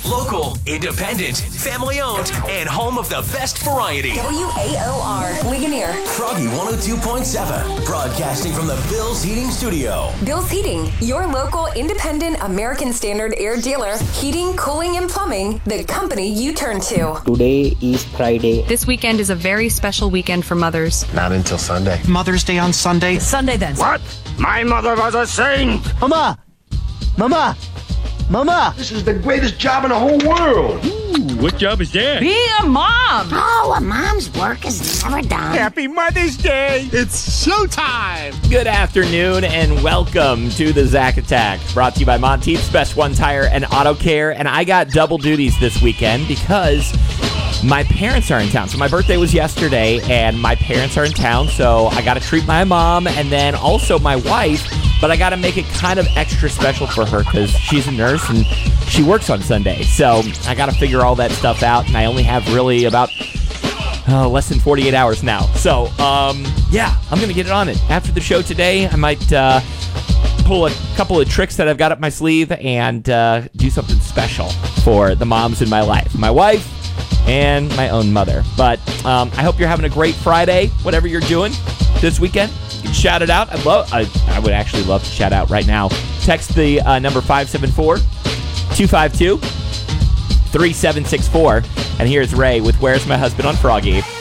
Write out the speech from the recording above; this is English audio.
Local, independent, family-owned, and home of the best variety. WAOR, Ligonier. Froggy 102.7, broadcasting from the Bill's Heating Studio. Bill's Heating, your local independent American Standard air dealer. Heating, cooling, and plumbing, the company you turn to. Today is Friday. This weekend is a very special weekend for mothers. Not until Sunday. Mother's Day on Sunday. Sunday then. What? My mother was a saint. Mama! Mama! Mama! This is the greatest job in the whole world. What job is that? Being a mom. Oh, a mom's work is never done. Happy Mother's Day. It's showtime! Good afternoon and welcome to the Zach Attack, brought to you by Monteith's Best One Tire and Auto Care. And I got double duties this weekend because my parents are in town. So my birthday was yesterday and my parents are in town, so I got to treat my mom and then also my wife, but I got to make it kind of extra special for her because she's a nurse and she works on Sunday. So I got to figure all that stuff out, and I only have really about less than 48 hours now. So, yeah, I'm going to get it on it. After the show today, I might pull a couple of tricks that I've got up my sleeve and do something special for the moms in my life. My wife and my own mother. But I hope you're having a great Friday, whatever you're doing this weekend. You can shout it out. I would actually love to shout out right now. Text the number 574-252-3764. And here's Ray with Where's My Husband on Froggy.